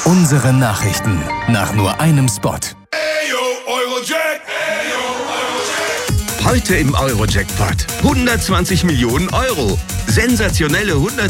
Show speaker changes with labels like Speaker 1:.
Speaker 1: Unsere Nachrichten nach nur einem Spot.
Speaker 2: Heute im Eurojackpot 120 Millionen Euro. Sensationelle 100